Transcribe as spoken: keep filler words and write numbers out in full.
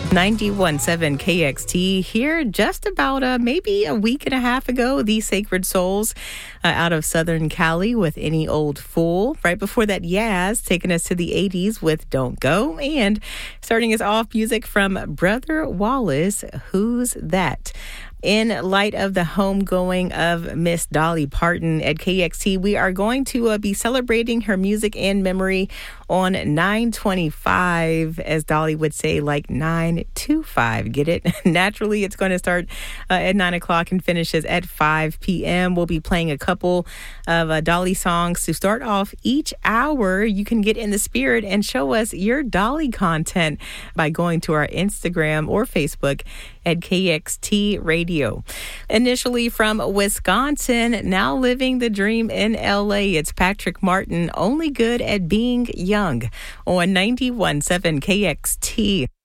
ninety-one point seven K X T here just about uh, maybe a week and a half ago. The Sacred Souls uh, out of Southern Cali with Any Old Fool. Right before that, Yaz taking us to the eighties with Don't Go. And starting us off, music from Brother Wallace, Who's That? In light of the homegoing of Miss Dolly Parton at K X T, we are going to uh, be celebrating her music and memory on nine twenty-five, as Dolly would say, like nine to five. Get it? Naturally, it's going to start uh, at nine o'clock and finishes at five p.m. We'll be playing a couple of uh, Dolly songs to start off each hour. You can get in the spirit and show us your Dolly content by going to our Instagram or Facebook at K X T Radio. Initially from Wisconsin, now living the dream in L A, it's Patrick Martin, Only Good at Being Young on ninety-one point seven K X T.